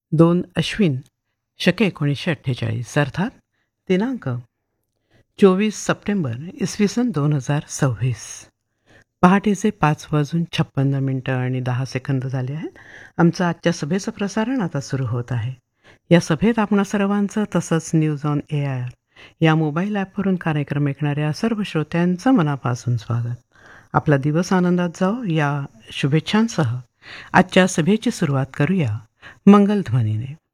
2 अश्विन शके 1948 अर्थात दिनांक 24 सप्टेंबर इसवी सन 2026. पहाटेचे 5:56 झाले आहेत. आमचं आजच्या सभेचं प्रसारण आता सुरू होत आहे. या सभेत आपणा सर्वांचं तसंच न्यूज ऑन एआयआर या मोबाईल ॲपवरून कार्यक्रम ऐकणाऱ्या सर्व श्रोत्यांचं मनापासून स्वागत. आपला दिवस आनंदात जाओ या शुभेच्छांसह आजच्या सभेची सुरुवात करूया मंगलध्वनीने.